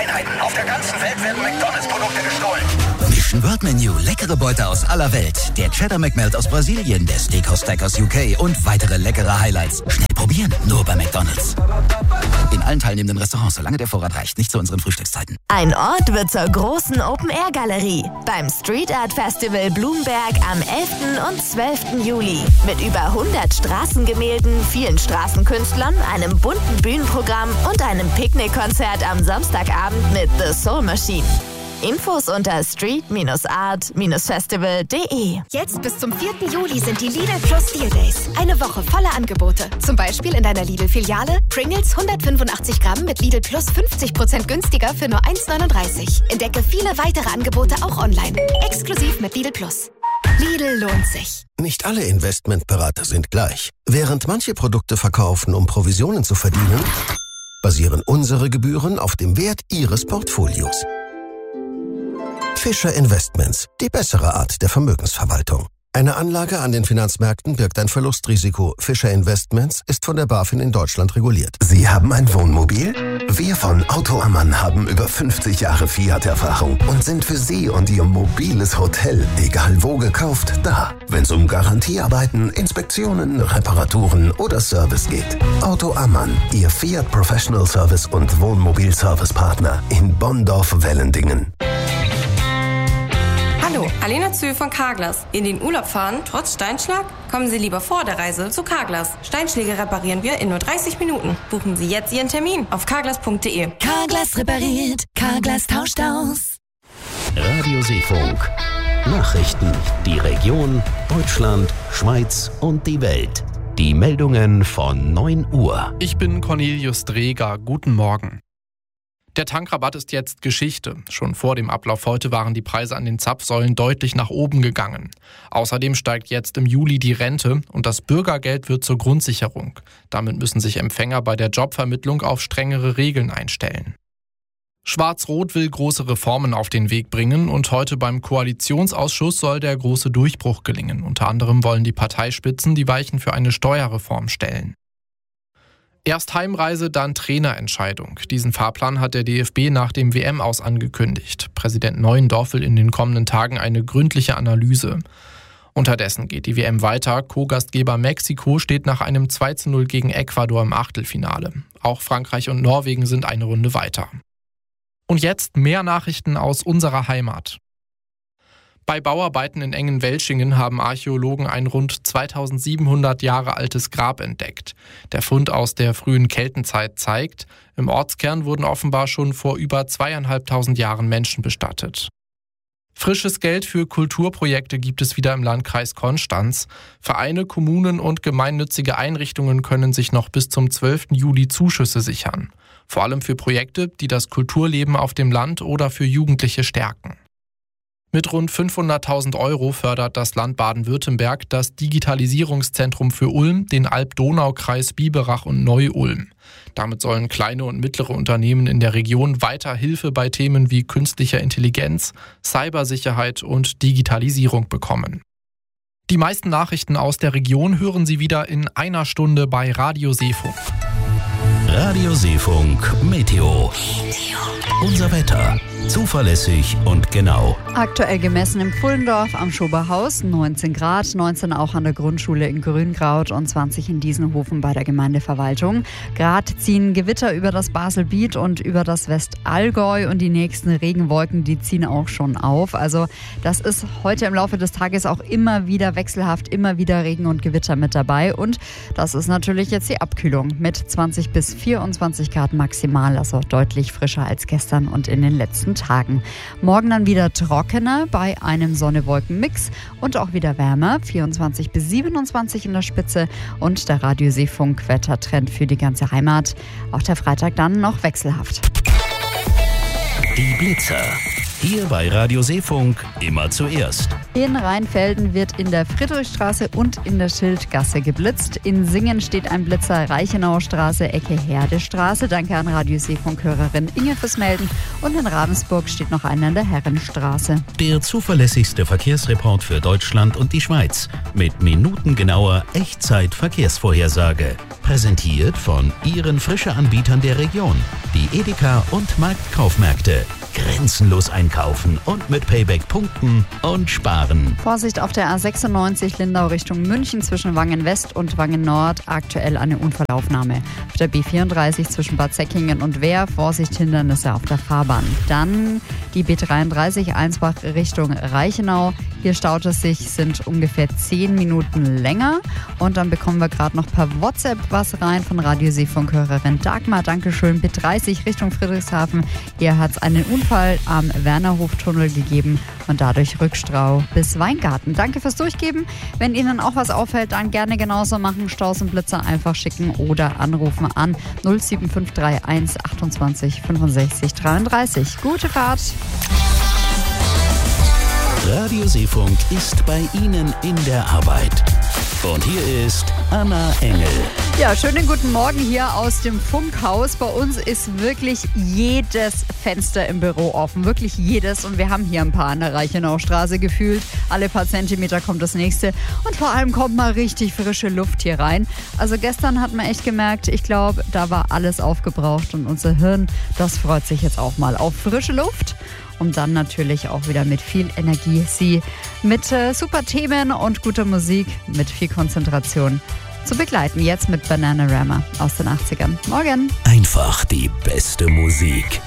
Einheiten. Auf der ganzen Welt werden McDonald's-Produkte gestohlen. Mission World Menu, leckere Beute aus aller Welt. Der Cheddar McMelt aus Brasilien, der Steakhouse Stack aus UK und weitere leckere Highlights. Schnell probieren, nur bei McDonald's. In allen teilnehmenden Restaurants, solange der Vorrat reicht, nicht zu unseren Frühstückszeiten. Ein Ort wird zur großen Open-Air-Galerie beim Street Art Festival Blumberg am 11. und 12. Juli. Mit über 100 Straßengemälden, vielen Straßenkünstlern, einem bunten Bühnenprogramm und einem Picknickkonzert am Samstagabend mit The Soul Machine. Infos unter street-art-festival.de. Jetzt bis zum 4. Juli sind die Lidl Plus Deal Days. Eine Woche voller Angebote. Zum Beispiel in deiner Lidl-Filiale Pringles 185 Gramm mit Lidl Plus 50% günstiger für nur 1,39. Entdecke viele weitere Angebote auch online. Exklusiv mit Lidl Plus. Lidl lohnt sich. Nicht alle Investmentberater sind gleich. Während manche Produkte verkaufen, um Provisionen zu verdienen, basieren unsere Gebühren auf dem Wert Ihres Portfolios. Fischer Investments, die bessere Art der Vermögensverwaltung. Eine Anlage an den Finanzmärkten birgt ein Verlustrisiko. Fischer Investments ist von der BaFin in Deutschland reguliert. Sie haben ein Wohnmobil? Wir von Auto Ammann haben über 50 Jahre Fiat-Erfahrung und sind für Sie und Ihr mobiles Hotel, egal wo gekauft, da. Wenn es um Garantiearbeiten, Inspektionen, Reparaturen oder Service geht. Auto Ammann, Ihr Fiat Professional Service und Wohnmobil-Service-Partner in Bonndorf-Wellendingen. Hallo, Alena Zühl von Carglass. In den Urlaub fahren, trotz Steinschlag? Kommen Sie lieber vor der Reise zu Carglass. Steinschläge reparieren wir in nur 30 Minuten. Buchen Sie jetzt Ihren Termin auf carglass.de. Carglass repariert, Carglass tauscht aus. Radio Seefunk. Nachrichten, die Region, Deutschland, Schweiz und die Welt. Die Meldungen von 9 Uhr. Ich bin Cornelius Dreger. Guten Morgen. Der Tankrabatt ist jetzt Geschichte. Schon vor dem Ablauf heute waren die Preise an den Zapfsäulen deutlich nach oben gegangen. Außerdem steigt jetzt im Juli die Rente und das Bürgergeld wird zur Grundsicherung. Damit müssen sich Empfänger bei der Jobvermittlung auf strengere Regeln einstellen. Schwarz-Rot will große Reformen auf den Weg bringen und heute beim Koalitionsausschuss soll der große Durchbruch gelingen. Unter anderem wollen die Parteispitzen die Weichen für eine Steuerreform stellen. Erst Heimreise, dann Trainerentscheidung. Diesen Fahrplan hat der DFB nach dem WM-Aus angekündigt. Präsident Neuendorf will in den kommenden Tagen eine gründliche Analyse. Unterdessen geht die WM weiter. Co-Gastgeber Mexiko steht nach einem 2:0 gegen Ecuador im Achtelfinale. Auch Frankreich und Norwegen sind eine Runde weiter. Und jetzt mehr Nachrichten aus unserer Heimat. Bei Bauarbeiten in Engenwelschingen haben Archäologen ein rund 2700 Jahre altes Grab entdeckt. Der Fund aus der frühen Keltenzeit zeigt, im Ortskern wurden offenbar schon vor über 2500 Jahren Menschen bestattet. Frisches Geld für Kulturprojekte gibt es wieder im Landkreis Konstanz. Vereine, Kommunen und gemeinnützige Einrichtungen können sich noch bis zum 12. Juli Zuschüsse sichern. Vor allem für Projekte, die das Kulturleben auf dem Land oder für Jugendliche stärken. Mit rund 500.000 € fördert das Land Baden-Württemberg das Digitalisierungszentrum für Ulm, den Alb-Donau-Kreis Biberach und Neu-Ulm. Damit sollen kleine und mittlere Unternehmen in der Region weiter Hilfe bei Themen wie künstlicher Intelligenz, Cybersicherheit und Digitalisierung bekommen. Die meisten Nachrichten aus der Region hören Sie wieder in einer Stunde bei Radio Seefunk. Radio Seefunk Meteo. Unser Wetter. Zuverlässig und genau. Aktuell gemessen im Pfullendorf am Schoberhaus 19 Grad, 19 auch an der Grundschule in Grünkraut und 20 in Diesenhofen bei der Gemeindeverwaltung. Grad ziehen Gewitter über das Baselbiet und über das Westallgäu und die nächsten Regenwolken, die ziehen auch schon auf. Also das ist heute im Laufe des Tages auch immer wieder wechselhaft, immer wieder Regen und Gewitter mit dabei. Und das ist natürlich jetzt die Abkühlung mit 20 bis 24 Grad maximal, also deutlich frischer als gestern und in den letzten Tagen. Morgen dann wieder trockener bei einem Sonne-Wolken-Mix und auch wieder wärmer, 24 bis 27 in der Spitze und der Radio Seefunk Wettertrend für die ganze Heimat. Auch der Freitag dann noch wechselhaft. Die Blitzer. Hier bei Radio Seefunk immer zuerst. In Rheinfelden wird in der Friedrichstraße und in der Schildgasse geblitzt. In Singen steht ein Blitzer Reichenauer Straße, Ecke Herdestraße. Danke an Radio Seefunk-Hörerin Inge fürs Melden. Und in Ravensburg steht noch einer in der Herrenstraße. Der zuverlässigste Verkehrsreport für Deutschland und die Schweiz. Mit minutengenauer Echtzeit-Verkehrsvorhersage. Präsentiert von Ihren Frische-Anbietern der Region. Die Edeka und Marktkaufmärkte. Grenzenlos einkaufen und mit Payback punkten und sparen. Vorsicht auf der A96 Lindau Richtung München zwischen Wangen West und Wangen Nord. Aktuell eine Unfallaufnahme. Auf der B34 zwischen Bad Säckingen und Wehr. Vorsicht, Hindernisse auf der Fahrbahn. Dann die B33 Einsbach Richtung Reichenau. Hier staut es sich, sind ungefähr 10 Minuten länger. Und dann bekommen wir gerade noch per WhatsApp was rein von Radio Seefunk-Hörerin Dagmar. Dankeschön. B30 Richtung Friedrichshafen. Hier hat es einen Unfall am Wernerhoftunnel gegeben und dadurch Rückstau bis Weingarten. Danke fürs Durchgeben. Wenn Ihnen auch was auffällt, dann gerne genauso machen. Staus und Blitzer einfach schicken oder anrufen an 07531 28 65 33. Gute Fahrt. Radio Seefunk ist bei Ihnen in der Arbeit. Und hier ist Anna Engel. Ja, schönen guten Morgen hier aus dem Funkhaus. Bei uns ist wirklich jedes Fenster im Büro offen. Wirklich jedes. Und wir haben hier ein paar an der Reichenauer Straße gefühlt. Alle paar Zentimeter kommt das nächste. Und vor allem kommt mal richtig frische Luft hier rein. Also gestern hat man echt gemerkt, ich glaube, da war alles aufgebraucht. Und unser Hirn, das freut sich jetzt auch mal auf frische Luft. Um dann natürlich auch wieder mit viel Energie Sie mit super Themen und guter Musik, mit viel Konzentration zu begleiten. Jetzt mit Bananarama aus den 80ern. Morgen. Einfach die beste Musik.